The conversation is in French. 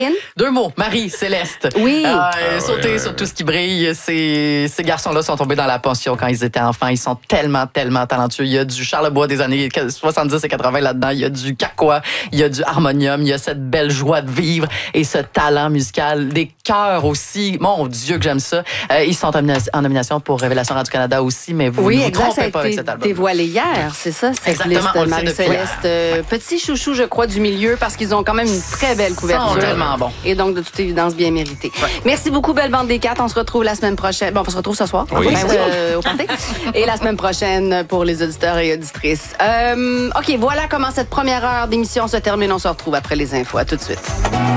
2 mots, Marie-Céleste. Oui. Sauter sur tout ce qui brille. Ces garçons-là sont tombés dans la pension quand ils étaient enfants. Ils sont tellement, tellement talentueux. Il y a du Charlebois des années 70 et 80 là-dedans. Il y a du Carquois. Il y a du harmonium. Il y a cette belle joie de vivre et ce talent musical. Des chœurs aussi. Mon Dieu que j'aime ça. Ils sont en nomination pour Révélation Radio-Canada aussi, mais vous ne vous trompez pas avec cet album. Dévoilé hier, c'est ça? Cette Exactement, liste on le sait Marie-Céleste. Petit chouchou, je crois, du milieu, parce qu'ils ont quand même une très belle couverture. Ils sont tellement bons. Et donc, de toute évidence, bien mérité. Ouais. Merci beaucoup, Belle Bande des 4. On se retrouve la semaine prochaine. Bon, on se retrouve ce soir. Oui. Au party. Et la semaine prochaine pour les auditeurs et auditrices. OK, voilà comment cette première heure d'émission se termine. On se retrouve après les infos. À tout de suite.